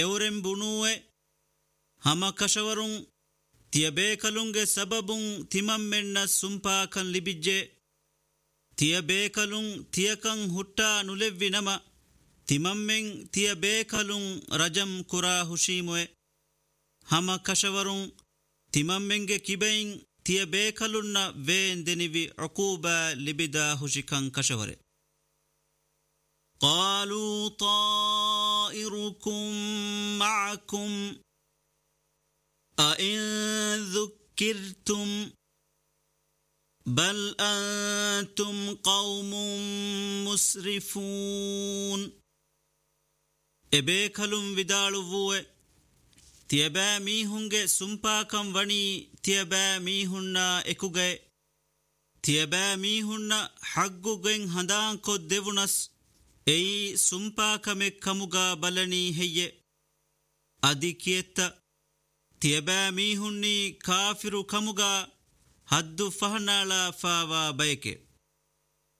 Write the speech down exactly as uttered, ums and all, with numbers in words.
ಎವರೆಂ ಬುಣುವೆ ಹಮ ಕಶವರುಂ ತಿಯಬೇಕಲುಂಗೆ ಸಬಬುಂ ತಿಮಮ್ಮೆನ್ನ ಸುಂಪಾಕನ್ ಲಿಬಿಜ್ಜೆ ತಿಯಬೇಕಲುಂ ತಿಯಕಂ ಹುಟ್ಟಾ ನುಲೆವ್ವಿ ನಮ ತಿಮಮ್ಮೆಂ ತಿಯಬೇಕಲುಂ ರಜಂ ಕುರಾ ಹುಶೀಮುವೆ ಹಮ ಕಶವರುಂ ತಿಮಮ್ಮೆಂಗೆ ಕಿಬೆಯಿಂ ತಿಯಬೇಕಲುನ್ನ ವೇನ್ ದೆನಿವಿ ಅಕೂಬ ಲಿಬಿದ ಹುಶಿಕಂ ಕಶವರೆ ಕಾಲೂ ತಾಯಿರುಕುಂ ಮಅಕುಂ ಅಇನ್ ذُكِّرْتُمْ بل أنتم قوم مسرفون ಎಬೇಕಲುಂ ವಿದಾಳುವುವೆ ತಿಯಬෑ ಮೀಹುಂಗೆ ಸುಂಪಾಕಂ ವಣಿ ತಿಯಬෑ ಮೀಹುನ್ನ ಎಕುಗೆ ತಿಯಬෑ ಮೀಹುನ್ನ ಹಗ್ಗುಗೆಂ ಹಂದಾಂ ಕೊದ್ದೆವುನಸ್ ಎಯಿ ಸುಂಪಾಕಮೆ ಕಮುಗ ಬಲಣಿ ಹೆಯ್ಯೆ ಅದಿಕಿಯೆತ್ತ ತಿಯಬෑ ಮೀಹುನ್ನಿ ಕಾಫಿರು ಕಮುಗ ಹದ್ದು ಫಹನಾಳ ಫಾವಾ ಬಯಕೆ